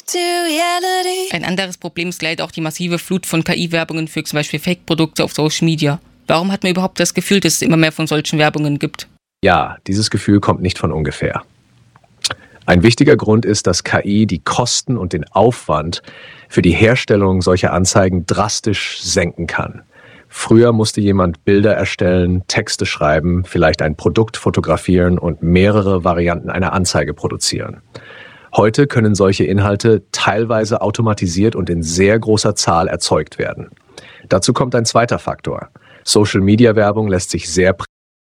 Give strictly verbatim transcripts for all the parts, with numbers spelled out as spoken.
Ein anderes Problem ist leider auch die massive Flut von K I-Werbungen für zum Beispiel Fake-Produkte auf Social Media. Warum hat man überhaupt das Gefühl, dass es immer mehr von solchen Werbungen gibt? Ja, dieses Gefühl kommt nicht von ungefähr. Ein wichtiger Grund ist, dass K I die Kosten und den Aufwand für die Herstellung solcher Anzeigen drastisch senken kann. Früher musste jemand Bilder erstellen, Texte schreiben, vielleicht ein Produkt fotografieren und mehrere Varianten einer Anzeige produzieren. Heute können solche Inhalte teilweise automatisiert und in sehr großer Zahl erzeugt werden. Dazu kommt ein zweiter Faktor. Social-Media-Werbung lässt sich sehr präzise.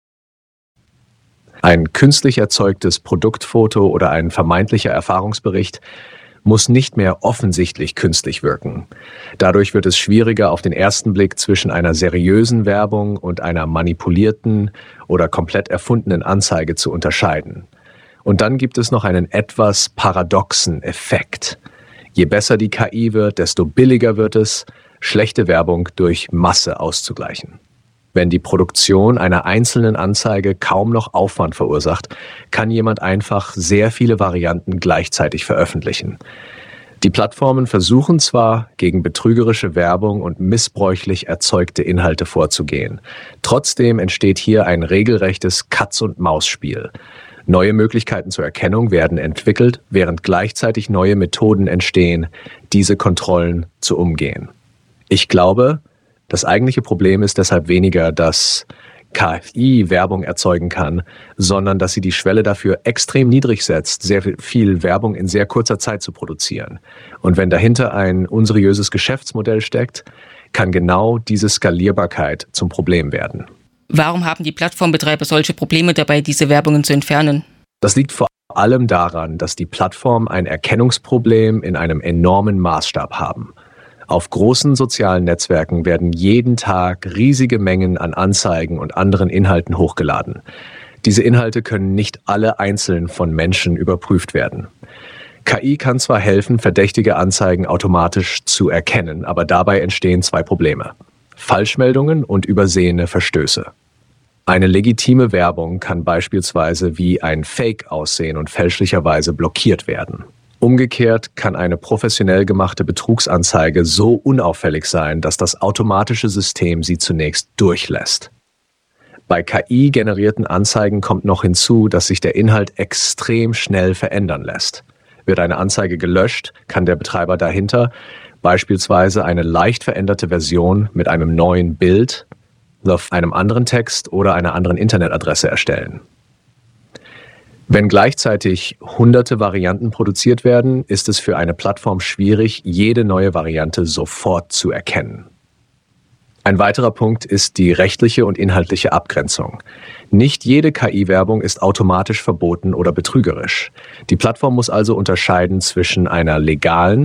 Ein künstlich erzeugtes Produktfoto oder ein vermeintlicher Erfahrungsbericht muss nicht mehr offensichtlich künstlich wirken. Dadurch wird es schwieriger, auf den ersten Blick zwischen einer seriösen Werbung und einer manipulierten oder komplett erfundenen Anzeige zu unterscheiden. Und dann gibt es noch einen etwas paradoxen Effekt. Je besser die K I wird, desto billiger wird es, schlechte Werbung durch Masse auszugleichen. Wenn die Produktion einer einzelnen Anzeige kaum noch Aufwand verursacht, kann jemand einfach sehr viele Varianten gleichzeitig veröffentlichen. Die Plattformen versuchen zwar, gegen betrügerische Werbung und missbräuchlich erzeugte Inhalte vorzugehen. Trotzdem entsteht hier ein regelrechtes Katz-und-Maus-Spiel. Neue Möglichkeiten zur Erkennung werden entwickelt, während gleichzeitig neue Methoden entstehen, diese Kontrollen zu umgehen. Ich glaube, das eigentliche Problem ist deshalb weniger, dass K I Werbung erzeugen kann, sondern dass sie die Schwelle dafür extrem niedrig setzt, sehr viel Werbung in sehr kurzer Zeit zu produzieren. Und wenn dahinter ein unseriöses Geschäftsmodell steckt, kann genau diese Skalierbarkeit zum Problem werden. Warum haben die Plattformbetreiber solche Probleme dabei, diese Werbungen zu entfernen? Das liegt vor allem daran, dass die Plattformen ein Erkennungsproblem in einem enormen Maßstab haben. Auf großen sozialen Netzwerken werden jeden Tag riesige Mengen an Anzeigen und anderen Inhalten hochgeladen. Diese Inhalte können nicht alle einzeln von Menschen überprüft werden. K I kann zwar helfen, verdächtige Anzeigen automatisch zu erkennen, aber dabei entstehen zwei Probleme: Falschmeldungen und übersehene Verstöße. Eine legitime Werbung kann beispielsweise wie ein Fake aussehen und fälschlicherweise blockiert werden. Umgekehrt kann eine professionell gemachte Betrugsanzeige so unauffällig sein, dass das automatische System sie zunächst durchlässt. Bei K I-generierten Anzeigen kommt noch hinzu, dass sich der Inhalt extrem schnell verändern lässt. Wird eine Anzeige gelöscht, kann der Betreiber dahinter beispielsweise eine leicht veränderte Version mit einem neuen Bild, einem anderen Text oder einer anderen Internetadresse erstellen. Wenn gleichzeitig hunderte Varianten produziert werden, ist es für eine Plattform schwierig, jede neue Variante sofort zu erkennen. Ein weiterer Punkt ist die rechtliche und inhaltliche Abgrenzung. Nicht jede K I-Werbung ist automatisch verboten oder betrügerisch. Die Plattform muss also unterscheiden zwischen einer legalen